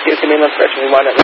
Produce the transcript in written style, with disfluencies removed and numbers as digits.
get the name of fresh we want it.